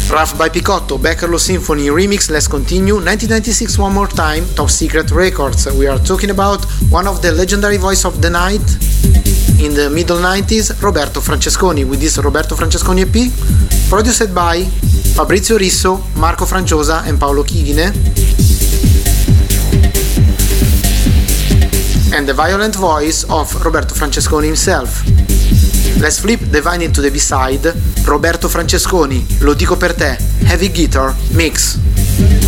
Rough by Picotto, Beckerlo Symphony Remix, Let's Continue, 1996 One More Time, Top Secret Records. We are talking about one of the legendary voice of the night in the middle 90s, Roberto Francesconi, with this Roberto Francesconi EP, produced by Fabrizio Risso, Marco Franciosa and Paolo Chighine, and the violent voice of Roberto Francesconi himself. Let's flip the vine into the B-side, Roberto Francesconi, Lo dico per te, Heavy Guitar Mix.